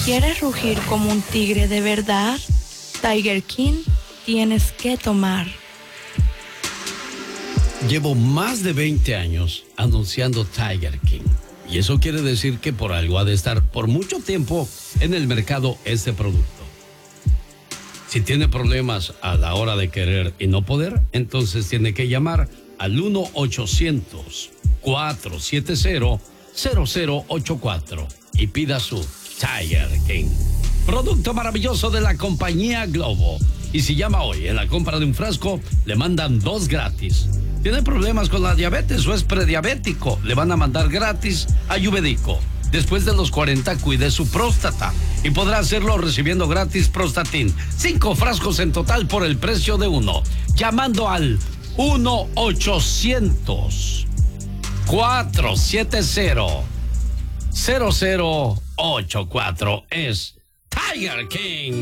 quieres rugir como un tigre de verdad, Tiger King tienes que tomar. Llevo más de 20 años anunciando Tiger King. Y eso quiere decir que por algo ha de estar por mucho tiempo en el mercado este producto. Si tiene problemas a la hora de querer y no poder, entonces tiene que llamar al 1-800-470-0084 y pida su Tiger King. Producto maravilloso de la compañía Globo. Y si llama hoy en la compra de un frasco, le mandan 2 gratis. ¿Tiene problemas con la diabetes o es prediabético? Le van a mandar gratis Ayurvédico. Después de los 40, cuide su próstata y podrá hacerlo recibiendo gratis Prostatin. 5 frascos en total por el precio de 1. Llamando al 1-800-470-0084. Es Tiger King.